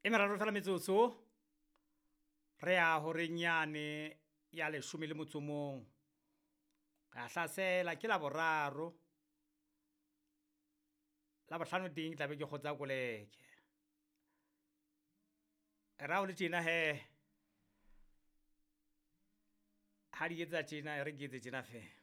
e meraro fela metsotso re ya hore nyane ya 11 ga hlasela ke la boraro la bohlano ting tla be ke kgotsa koleke ra o le tjena he ha di etsa tjena re ke etse tjena fe